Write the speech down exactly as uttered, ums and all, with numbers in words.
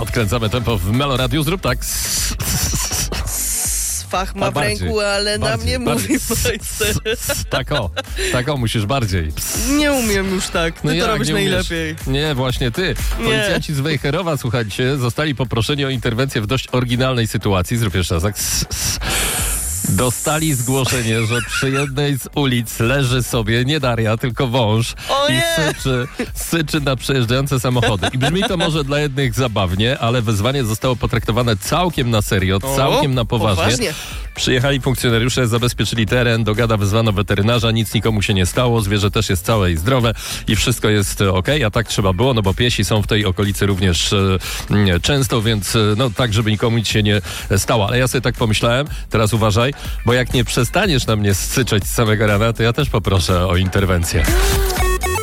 Podkręcamy tempo w Melo Radiu. Zrób tak. Fach ma w ręku, ale na mnie mówi majster. Tak o, tak o, musisz bardziej. Nie umiem już tak, ty No to jak robisz nie umiesz? najlepiej. Nie, właśnie ty. Policjanci z Wejherowa, słuchajcie, zostali poproszeni o interwencję w dość oryginalnej sytuacji. Zrób jeszcze raz tak. Dostali zgłoszenie, że przy jednej z ulic leży sobie nie Daria, tylko wąż O i nie! syczy, syczy na przejeżdżające samochody. I brzmi to może dla jednych zabawnie, ale wezwanie zostało potraktowane całkiem na serio, O, całkiem na poważnie. poważnie. Przyjechali funkcjonariusze, zabezpieczyli teren, do gada wezwano weterynarza, nic nikomu się nie stało, zwierzę też jest całe i zdrowe i wszystko jest okej, a tak trzeba było, no bo piesi są w tej okolicy również e, często, więc e, no tak, żeby nikomu nic się nie stało. Ale ja sobie tak pomyślałem, teraz uważaj, bo jak nie przestaniesz na mnie syczeć z samego rana, to ja też poproszę o interwencję.